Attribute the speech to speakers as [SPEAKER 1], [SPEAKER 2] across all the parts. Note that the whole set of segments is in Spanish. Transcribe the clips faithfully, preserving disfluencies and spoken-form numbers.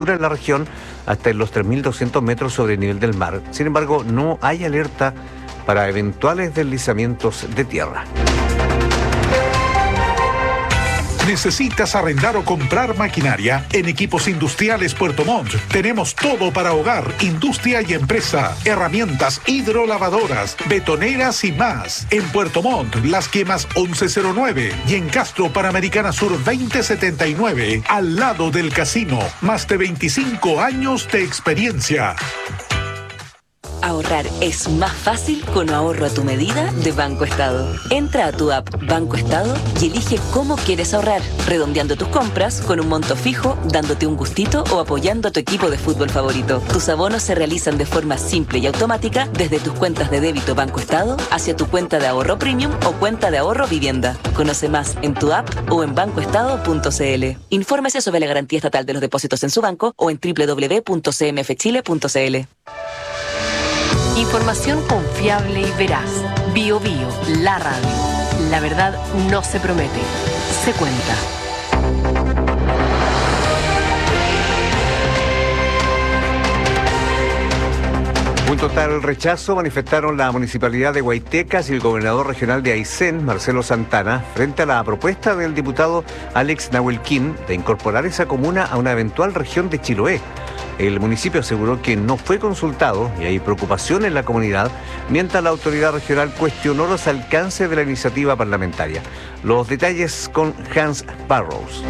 [SPEAKER 1] altura en la región hasta en los tres mil doscientos metros sobre el nivel del mar. Sin embargo, no hay alerta para eventuales deslizamientos de tierra.
[SPEAKER 2] ¿Necesitas arrendar o comprar maquinaria? En Equipos Industriales Puerto Montt tenemos todo para hogar, industria y empresa. Herramientas hidrolavadoras, betoneras y más. En Puerto Montt, Las Quemas once cero nueve y en Castro Panamericana Sur veinte setenta y nueve, al lado del casino. Más de veinticinco años de experiencia.
[SPEAKER 3] Ahorrar es más fácil con ahorro a tu medida de Banco Estado. Entra a tu app Banco Estado y elige cómo quieres ahorrar, redondeando tus compras con un monto fijo, dándote un gustito o apoyando a tu equipo de fútbol favorito. Tus abonos se realizan de forma simple y automática desde tus cuentas de débito Banco Estado hacia tu cuenta de ahorro premium o cuenta de ahorro vivienda. Conoce más en tu app o en banco estado punto c l. Infórmese sobre la garantía estatal de los depósitos en su banco o en doble u doble u doble u punto c m f chile punto c l.
[SPEAKER 4] Información confiable y veraz. Bio Bio, la radio. La verdad no se promete, se cuenta.
[SPEAKER 1] Un total rechazo manifestaron la Municipalidad de Guaitecas y el gobernador regional de Aysén, Marcelo Santana, frente a la propuesta del diputado Alex Nahuelquín de incorporar esa comuna a una eventual región de Chiloé. El municipio aseguró que no fue consultado y hay preocupación en la comunidad, mientras la autoridad regional cuestionó los alcances de la iniciativa parlamentaria. Los detalles con Hans Barrows.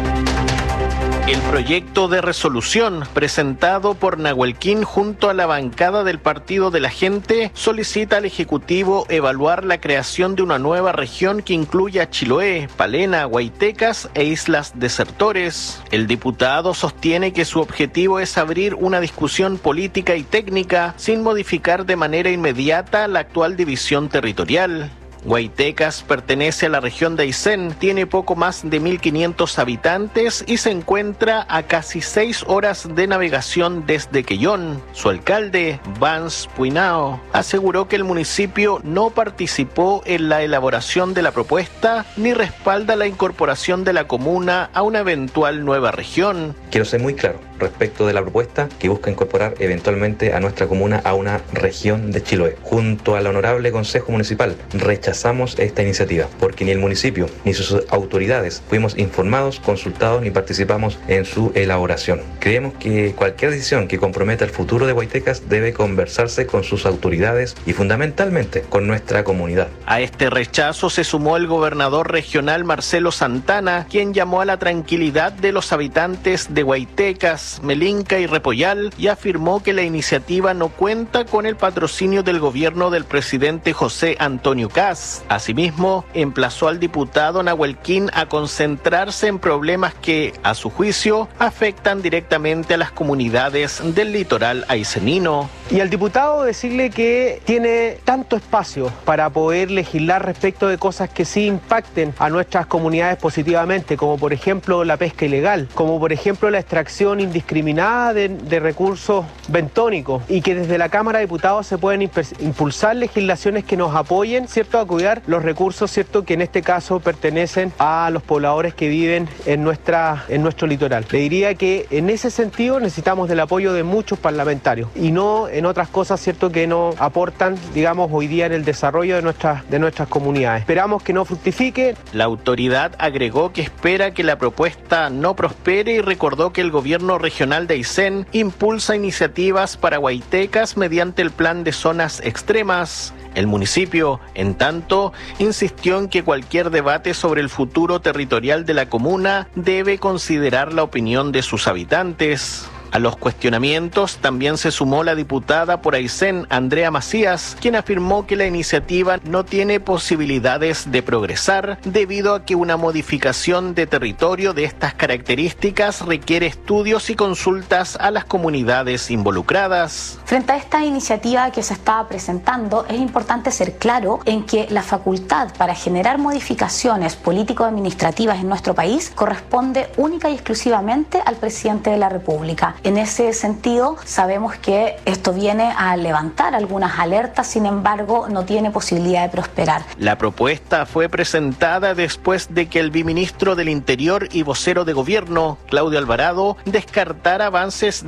[SPEAKER 5] El proyecto de resolución presentado por Nahuelquín junto a la bancada del Partido de la Gente solicita al Ejecutivo evaluar la creación de una nueva región que incluya Chiloé, Palena, Guaitecas e Islas Desertores. El diputado sostiene que su objetivo es abrir una discusión política y técnica sin modificar de manera inmediata la actual división territorial. Guaitecas pertenece a la región de Aysén, tiene poco más de mil quinientos habitantes y se encuentra a casi seis horas de navegación desde Quellón. Su alcalde, Vance Puinao, aseguró que el municipio no participó en la elaboración de la propuesta ni respalda la incorporación de la comuna a una eventual nueva región.
[SPEAKER 6] Quiero ser muy claro respecto de la propuesta que busca incorporar eventualmente a nuestra comuna a una región de Chiloé. Junto al Honorable Consejo Municipal, rechazamos esta iniciativa porque ni el municipio ni sus autoridades fuimos informados, consultados ni participamos en su elaboración. Creemos que cualquier decisión que comprometa el futuro de Guaitecas debe conversarse con sus autoridades y fundamentalmente con nuestra comunidad.
[SPEAKER 5] A este rechazo se sumó el gobernador regional Marcelo Santana, quien llamó a la tranquilidad de los habitantes de Guaitecas, Melinca y Repollal y afirmó que la iniciativa no cuenta con el patrocinio del gobierno del presidente José Antonio Kast. Asimismo, emplazó al diputado Nahuelquín a concentrarse en problemas que, a su juicio, afectan directamente a las comunidades del litoral aysenino.
[SPEAKER 7] Y al diputado decirle que tiene tanto espacio para poder legislar respecto de cosas que sí impacten a nuestras comunidades positivamente, como por ejemplo la pesca ilegal, como por ejemplo la extracción indiscriminada de, de recursos bentónicos, y que desde la Cámara de Diputados se pueden impulsar legislaciones que nos apoyen, ¿cierto?, a cuidar los recursos, ¿cierto?, que en este caso pertenecen a los pobladores que viven en, nuestra, en nuestro litoral. Le diría que en ese sentido necesitamos del apoyo de muchos parlamentarios y no en otras cosas, ¿cierto?, que no aportan, digamos, hoy día en el desarrollo de nuestras, de nuestras comunidades. Esperamos que no fructifique.
[SPEAKER 5] La autoridad agregó que espera que la propuesta no prospere y recordó que el gobierno regional de Aysén impulsa iniciativas para Guaitecas mediante el plan de zonas extremas. El municipio, en tanto, insistió en que cualquier debate sobre el futuro territorial de la comuna debe considerar la opinión de sus habitantes. A los cuestionamientos también se sumó la diputada por Aysén, Andrea Macías, quien afirmó que la iniciativa no tiene posibilidades de progresar debido a que una modificación de territorio de estas características requiere estudios y consultas a las comunidades involucradas.
[SPEAKER 8] Frente a esta iniciativa que se está presentando, es importante ser claro en que la facultad para generar modificaciones político-administrativas en nuestro país corresponde única y exclusivamente al presidente de la República. En ese sentido, sabemos que esto viene a levantar algunas alertas, sin embargo, no tiene posibilidad de prosperar.
[SPEAKER 5] La propuesta fue presentada después de que el viceministro del Interior y vocero de gobierno, Claudio Alvarado, descartara avances